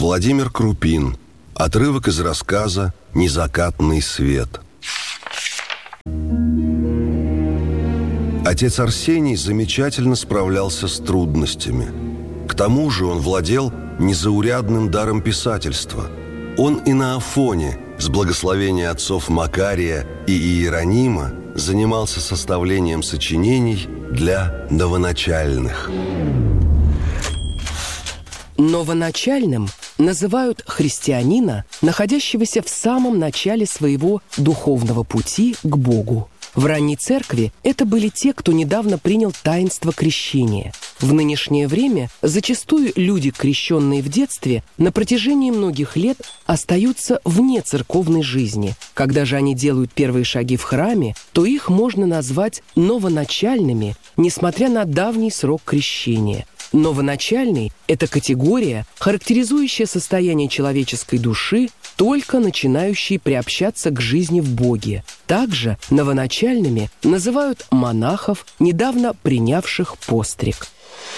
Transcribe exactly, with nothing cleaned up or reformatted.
Владимир Крупин. Отрывок из рассказа «Незакатный свет». Отец Арсений замечательно справлялся с трудностями. К тому же он владел незаурядным даром писательства. Он и на Афоне, с благословения отцов Макария и Иеронима, занимался составлением сочинений для новоначальных. Новоначальным называют христианина, находящегося в самом начале своего духовного пути к Богу. В ранней церкви это были те, кто недавно принял таинство крещения. В нынешнее время зачастую люди, крещенные в детстве, на протяжении многих лет остаются вне церковной жизни. Когда же они делают первые шаги в храме, то их можно назвать новоначальными, несмотря на давний срок крещения. Новоначальный – это категория, характеризующая состояние человеческой души, только начинающей приобщаться к жизни в Боге. Также новоначальными называют монахов, недавно принявших постриг.